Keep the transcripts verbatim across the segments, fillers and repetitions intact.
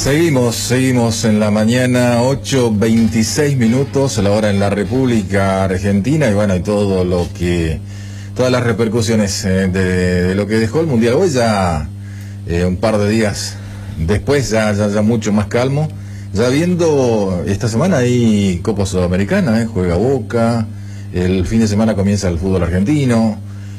Seguimos, seguimos en la mañana, ocho veintiséis minutos, a la hora en la República Argentina, y bueno, y todo lo que, todas las repercusiones eh, de, de lo que dejó el Mundial. Hoy ya, eh, un par de días después, ya, ya, ya mucho más calmo, ya viendo esta semana hay Copa Sudamericana, eh, juega Boca, el fin de semana comienza el fútbol argentino.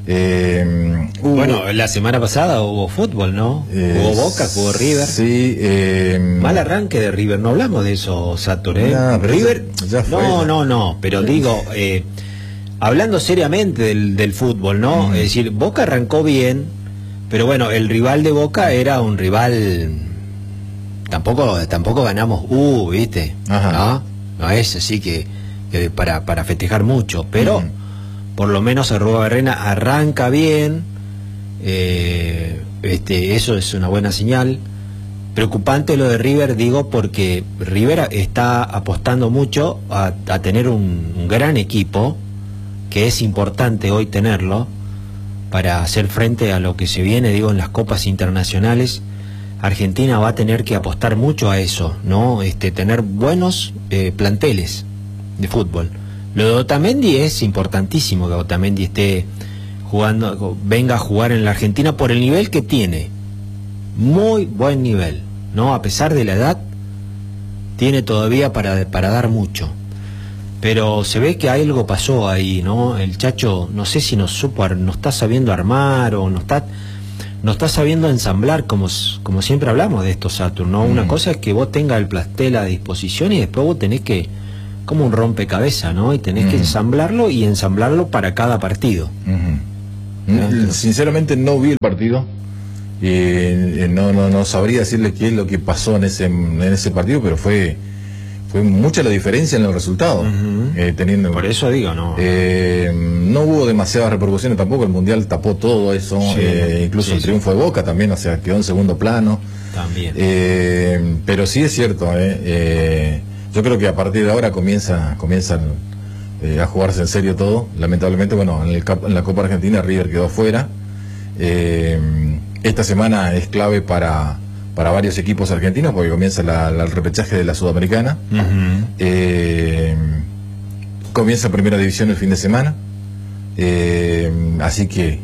Eh, hubo, bueno, la semana pasada hubo fútbol, ¿no? Eh, hubo Boca, hubo River. Sí. Eh, Mal arranque de River, no hablamos de eso, Satur, ¿eh? Nah, River, ya fue, no, ya. no, no, pero digo, eh, hablando seriamente del, del fútbol, ¿no? Mm. Es decir, Boca arrancó bien, pero bueno, el rival de Boca era un rival, tampoco, tampoco ganamos, uh, ¿viste? Ajá. ¿No? No es así que, que para, para festejar mucho, pero... Mm. Por lo menos Arrua Barrena arranca bien, eh, este, eso es una buena señal. Preocupante lo de River, digo, porque River está apostando mucho a, a tener un, un gran equipo, que es importante hoy tenerlo, para hacer frente a lo que se viene, digo, en las copas internacionales. Argentina va a tener que apostar mucho a eso, ¿no? Este, tener buenos eh, planteles de fútbol. Lo de Otamendi es importantísimo, que Otamendi esté jugando, venga a jugar en la Argentina por el nivel que tiene. Muy buen nivel, ¿no? A pesar de la edad, tiene todavía para, para dar mucho. Pero se ve que algo pasó ahí, ¿no? El Chacho, no sé si nos supo, no está sabiendo armar o no está, no está sabiendo ensamblar, como, como siempre hablamos de estos Saturn, ¿no? Mm. Una cosa es que vos tengas el plantel a disposición y después vos tenés que... como un rompecabezas, ¿no? Y tenés uh-huh. que ensamblarlo y ensamblarlo para cada partido. Uh-huh. ¿Eh? Sinceramente no vi el partido. Eh, no, no, no sabría decirle qué es lo que pasó en ese, en ese partido, pero fue, fue mucha la diferencia en los resultados. Uh-huh. eh, teniendo, Por eso digo, ¿no? Eh, no hubo demasiadas repercusiones tampoco, el Mundial tapó todo eso, sí, eh, incluso sí, el triunfo sí. de Boca también, o sea, quedó en segundo plano. También. Eh, pero sí es cierto, eh, eh yo creo que a partir de ahora comienza, comienzan eh, a jugarse en serio todo. Lamentablemente, bueno, en, el, en la Copa Argentina River quedó fuera. Eh, esta semana es clave para, para varios equipos argentinos porque comienza la, la, el repechaje de la Sudamericana. Uh-huh. eh, comienza Primera División el fin de semana. Eh, así que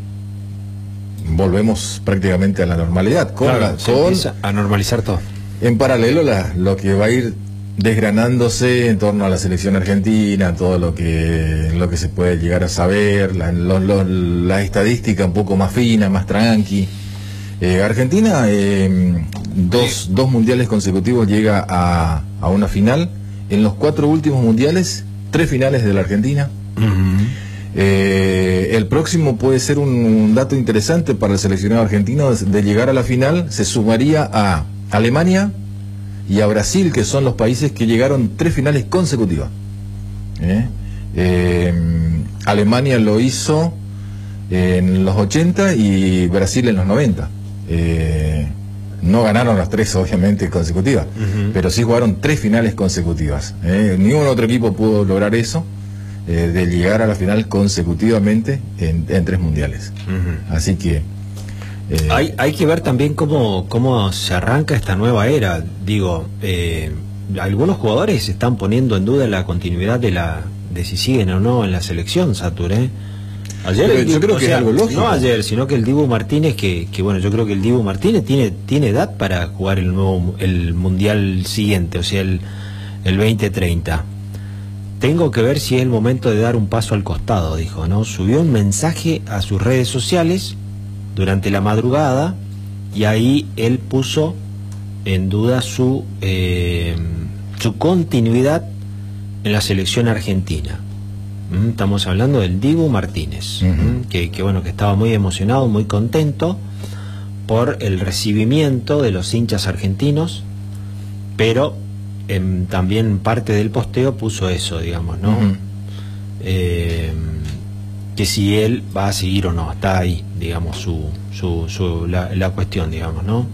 volvemos prácticamente a la normalidad. Con claro, la, se con, empieza a normalizar todo. En paralelo, la, lo que va a ir desgranándose en torno a la selección argentina, todo lo que lo que se puede llegar a saber, la, lo, lo, la estadística un poco más fina, más tranqui. Eh, Argentina, eh, dos, dos mundiales consecutivos llega a, a una final. En los cuatro últimos mundiales, tres finales de la Argentina. Uh-huh. eh, el próximo puede ser un, un dato interesante para el seleccionado argentino de, de llegar a la final. Se sumaría a Alemania y a Brasil, que son los países que llegaron tres finales consecutivas. ¿Eh? Eh, Alemania lo hizo en los ochenta y Brasil en los noventa. Eh, no ganaron las tres, obviamente, consecutivas, uh-huh. pero sí jugaron tres finales consecutivas. ¿Eh? Ningún otro equipo pudo lograr eso, eh, de llegar a la final consecutivamente en, en tres mundiales. Uh-huh. Así que Eh, hay, hay que ver también cómo, cómo se arranca esta nueva era. Digo, eh, algunos jugadores están poniendo en duda la continuidad de la de si siguen o no en la selección, Satur, ¿eh? Ayer Pero el, yo creo que sea, es algo lógico. No ayer, sino que el Dibu Martínez, que, que bueno, yo creo que el Dibu Martínez tiene, tiene edad para jugar el nuevo el mundial siguiente, o sea, el, el veinte treinta. Tengo que ver si es el momento de dar un paso al costado, dijo, ¿no? Subió un mensaje a sus redes sociales durante la madrugada y ahí él puso en duda su eh, su continuidad en la selección argentina. ¿Mm? Estamos hablando del Dibu Martínez, uh-huh. que, que bueno, que estaba muy emocionado, muy contento por el recibimiento de los hinchas argentinos, pero eh, también parte del posteo puso eso, digamos, ¿no? Uh-huh. eh, que si él va a seguir o no, está ahí, digamos, su, su, su la, la cuestión, digamos, ¿no?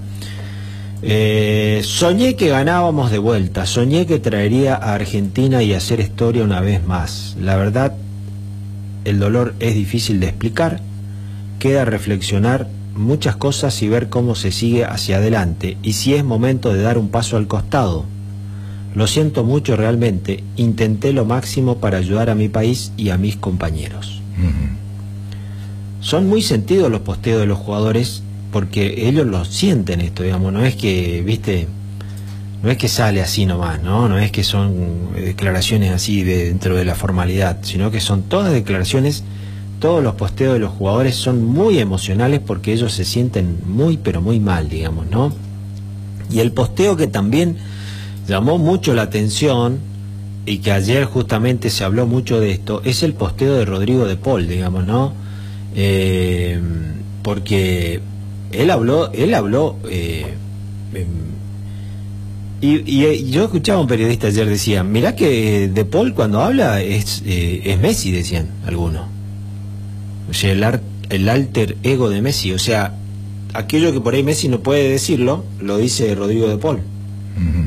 Eh, soñé que ganábamos de vuelta, soñé que traería a Argentina y hacer historia una vez más. La verdad, el dolor es difícil de explicar, queda reflexionar muchas cosas y ver cómo se sigue hacia adelante y si es momento de dar un paso al costado. Lo siento mucho realmente, intenté lo máximo para ayudar a mi país y a mis compañeros. Uh-huh. Son muy sentidos los posteos de los jugadores porque ellos lo sienten esto, digamos, no es que, viste, no es que sale así nomás, ¿no? No es que son declaraciones así de, dentro de la formalidad, sino que son todas declaraciones. Todos los posteos de los jugadores son muy emocionales porque ellos se sienten muy pero muy mal, digamos, ¿no? Y el posteo que también llamó mucho la atención y que ayer justamente se habló mucho de esto es el posteo de Rodrigo de Paul, digamos, ¿no? Eh, porque él habló, él habló eh, eh, y, y yo escuchaba a un periodista ayer, decía, mirá que de Paul cuando habla es, eh, es Messi, decían algunos. O sea, el, ar, el alter ego de Messi, o sea, aquello que por ahí Messi no puede decirlo, lo dice Rodrigo de Paul. Uh-huh.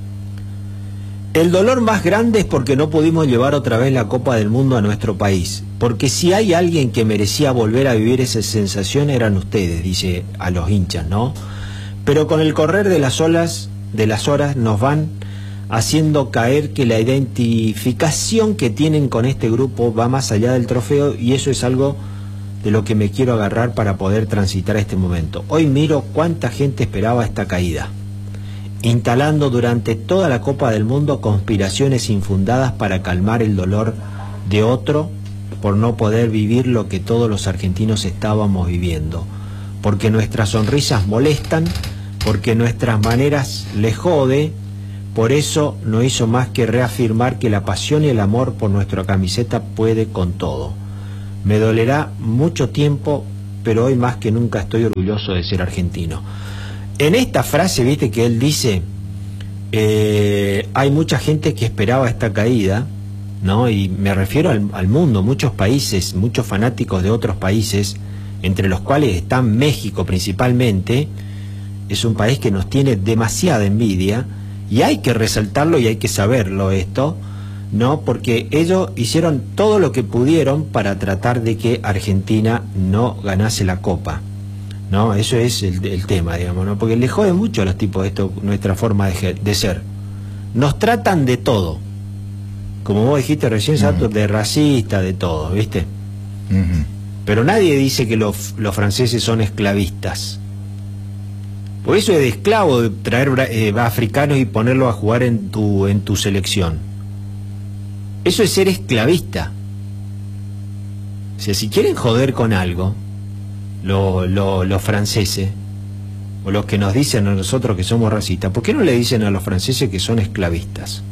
El dolor más grande es porque no pudimos llevar otra vez la Copa del Mundo a nuestro país, porque si hay alguien que merecía volver a vivir esa sensación eran ustedes, dice a los hinchas, ¿no? Pero con el correr de las olas, de las horas nos van haciendo caer que la identificación que tienen con este grupo va más allá del trofeo y eso es algo de lo que me quiero agarrar para poder transitar este momento. Hoy miro cuánta gente esperaba esta caída, instalando durante toda la Copa del Mundo conspiraciones infundadas para calmar el dolor de otro por no poder vivir lo que todos los argentinos estábamos viviendo, porque nuestras sonrisas molestan, porque nuestras maneras les jode. Por eso no hizo más que reafirmar que la pasión y el amor por nuestra camiseta puede con todo. Me dolerá mucho tiempo, pero hoy más que nunca estoy orgulloso de ser argentino. En esta frase, viste que él dice, eh, hay mucha gente que esperaba esta caída, ¿no? Y me refiero al, al mundo, muchos países, muchos fanáticos de otros países, entre los cuales está México principalmente. Es un país que nos tiene demasiada envidia y hay que resaltarlo y hay que saberlo esto, ¿no? Porque ellos hicieron todo lo que pudieron para tratar de que Argentina no ganase la Copa, ¿no? Eso es el, el tema, digamos, ¿no? Porque les jode mucho a los tipos esto, nuestra forma de, de ser. Nos tratan de todo. Como vos dijiste recién, Sato, uh-huh. de racista, de todo, ¿viste? Uh-huh. Pero nadie dice que los, los franceses son esclavistas. Por eso es de esclavo de traer eh, africanos y ponerlos a jugar en tu, en tu selección. Eso es ser esclavista. O sea, si quieren joder con algo, lo, lo, los franceses, o los que nos dicen a nosotros que somos racistas, ¿por qué no le dicen a los franceses que son esclavistas?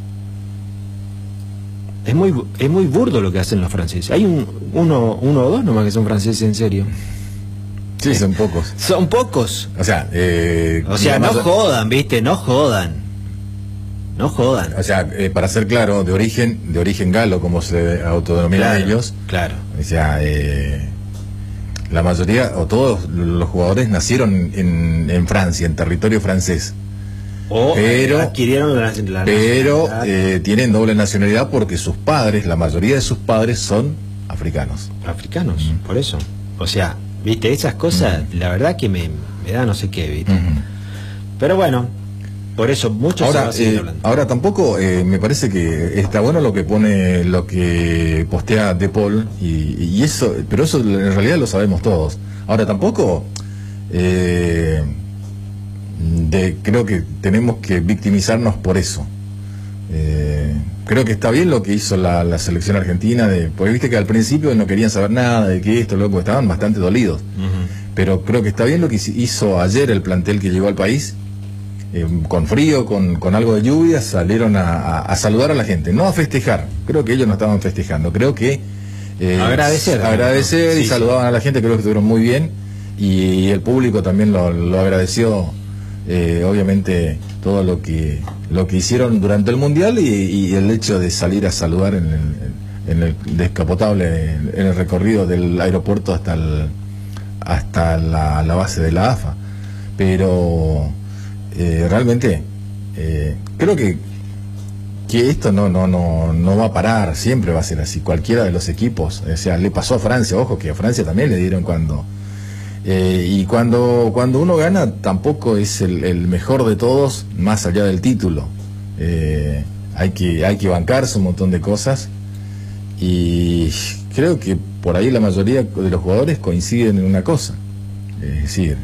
Es muy, es muy burdo lo que hacen los franceses. Hay un, uno, uno o dos nomás que son franceses en serio. Sí, son pocos. Son pocos. O sea, eh, o sea, no jodan, ¿viste? No jodan. No jodan. O sea, eh, para ser claro, de origen de origen galo, como se autodenominan claro, ellos. Claro. O sea, eh, la mayoría o todos los jugadores nacieron en, en Francia, en territorio francés. O pero adquirieron la, la pero eh, tienen doble nacionalidad porque sus padres, la mayoría de sus padres son africanos. Africanos, uh-huh. Por eso. O sea, viste, esas cosas, uh-huh. la verdad que me, me da no sé qué, viste. Uh-huh. Pero bueno, por eso muchos ahora, eh, ahora tampoco eh, me parece que está bueno lo que pone, lo que postea De Paul y, y eso, pero eso en realidad lo sabemos todos. Ahora tampoco eh, de, creo que tenemos que victimizarnos por eso. Eh, creo que está bien lo que hizo la, la selección argentina, de, porque viste que al principio no querían saber nada de que esto, loco, estaban bastante dolidos. Uh-huh. Pero creo que está bien lo que hizo ayer el plantel que llegó al país, eh, con frío, con, con algo de lluvia, salieron a, a, a saludar a la gente, no a festejar. Creo que ellos no estaban festejando, creo que eh, agradecer, agradecer y sí, saludaban sí. a la gente, creo que estuvieron muy bien y, y el público también lo, lo agradeció. Eh, obviamente todo lo que lo que hicieron durante el mundial y, y el hecho de salir a saludar en el, en el descapotable, en el recorrido del aeropuerto hasta el, hasta la, la base de la A F A. Pero eh, realmente eh, creo que que esto no no no no va a parar, siempre va a ser así, cualquiera de los equipos. O sea, le pasó a Francia, ojo que a Francia también le dieron cuando Eh, y cuando, cuando uno gana, tampoco es el, el mejor de todos, más allá del título. Eh, hay que, hay que bancarse un montón de cosas. Y creo que por ahí la mayoría de los jugadores coinciden en una cosa. Es decir,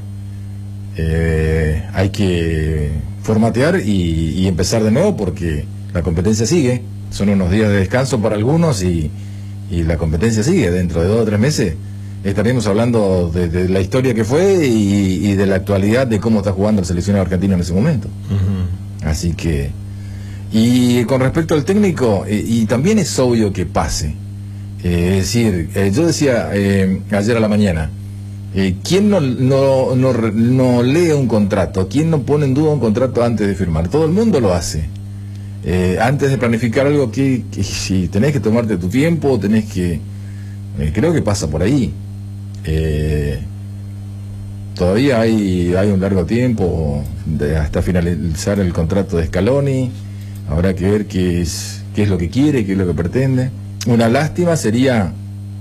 eh, hay que formatear y, y empezar de nuevo porque la competencia sigue. Son unos días de descanso para algunos y, y la competencia sigue. Dentro de dos o tres meses estaremos hablando de, de la historia que fue y, y de la actualidad de cómo está jugando la selección argentina en ese momento. Uh-huh. Así que... Y con respecto al técnico, eh, y también es obvio que pase. Eh, es decir, eh, yo decía eh, ayer a la mañana, eh, ¿quién no, no, no, no lee un contrato? ¿Quién no pone en duda un contrato antes de firmar? Todo el mundo lo hace. Eh, antes de planificar algo, que, que si tenés que tomarte tu tiempo, tenés que... Eh, creo que pasa por ahí. Eh, todavía hay, hay un largo tiempo de, hasta finalizar el contrato de Scaloni. Habrá que ver qué es, qué es lo que quiere, qué es lo que pretende. Una lástima sería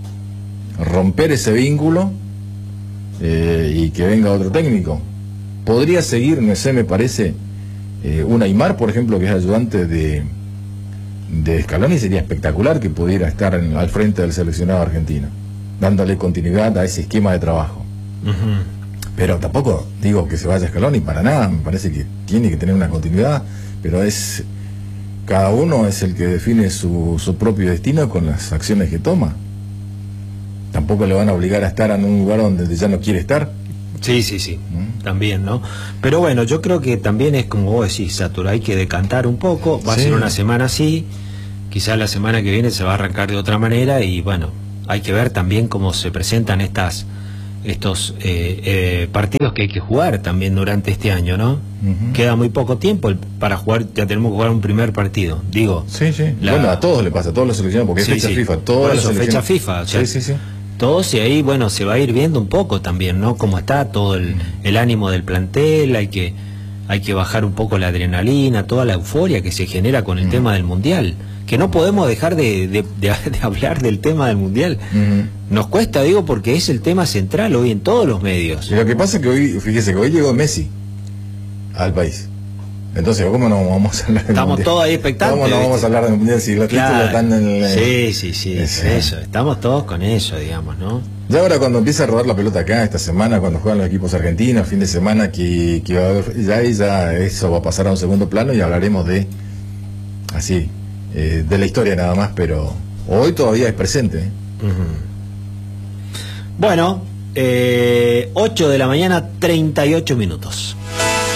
romper ese vínculo eh, y que venga otro técnico. Podría seguir, no sé, me parece, eh, un Aimar, por ejemplo, que es ayudante de, de Scaloni. Sería espectacular que pudiera estar en, al frente del seleccionado argentino, dándole continuidad a ese esquema de trabajo. Uh-huh. Pero tampoco digo que se vaya Scaloni para nada, me parece que tiene que tener una continuidad, pero es... Cada uno es el que define su, su propio destino con las acciones que toma. Tampoco le van a obligar a estar en un lugar donde ya no quiere estar. Sí, sí, sí, ¿Mm? También, ¿no? Pero bueno, yo creo que también es como vos decís, Satur, hay que decantar un poco, va sí. a ser una semana así, quizás la semana que viene se va a arrancar de otra manera y bueno, hay que ver también cómo se presentan estas estos eh, eh, partidos que hay que jugar también durante este año, ¿no? Uh-huh. Queda muy poco tiempo para jugar, ya tenemos que jugar un primer partido, digo. Sí, sí. La... Bueno, a todos le pasa, a todos los seleccionados, porque sí, es fecha sí. FIFA, todas las selecciones. fecha FIFA, o sea, sí, sí, sí. Todos y ahí, bueno, se va a ir viendo un poco también, ¿no? Cómo está todo el, el ánimo del plantel, hay que hay que bajar un poco la adrenalina, toda la euforia que se genera con el uh-huh. tema del Mundial. Que no podemos dejar de, de, de, de hablar del tema del Mundial. Uh-huh. Nos cuesta, digo, porque es el tema central hoy en todos los medios. Y lo que pasa es que hoy, fíjese que hoy llegó Messi al país. Entonces, ¿cómo no vamos a hablar del Estamos Mundial? todos ahí expectantes. ¿Cómo no vamos a hablar del Mundial si los claro. títulos están en el... Sí, sí, sí, es, eso. Estamos todos con eso, digamos, ¿no? Ya ahora cuando empieza a rodar la pelota acá, esta semana, cuando juegan los equipos argentinos, fin de semana, que, que va a haber, ya, ya eso va a pasar a un segundo plano y hablaremos de... Así... Eh, de la historia nada más, pero hoy todavía es presente. ¿eh? Uh-huh. Bueno, eh, ocho de la mañana, treinta y ocho minutos.